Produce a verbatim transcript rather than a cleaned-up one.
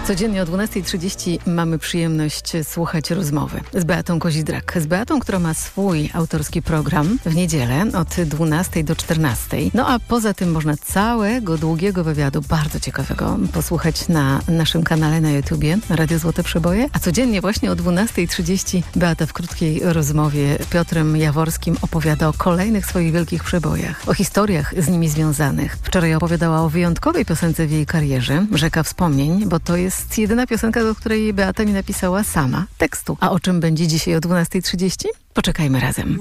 Codziennie o dwunastej trzydzieści mamy przyjemność słuchać rozmowy z Beatą Kozidrak. Z Beatą, która ma swój autorski program w niedzielę od dwunastej do czternastej. No a poza tym można całego długiego wywiadu, bardzo ciekawego, posłuchać na naszym kanale na YouTubie Radio Złote Przeboje. A codziennie właśnie o dwunastej trzydzieści Beata w krótkiej rozmowie z Piotrem Jaworskim opowiada o kolejnych swoich wielkich przebojach, o historiach z nimi związanych. Wczoraj opowiadała o wyjątkowej piosence w jej karierze, Rzeka Wspomnień, bo to jest jest jedyna piosenka, do której Beata mi napisała sama tekstu. A o czym będzie dzisiaj o dwunastej trzydzieści? Poczekajmy razem.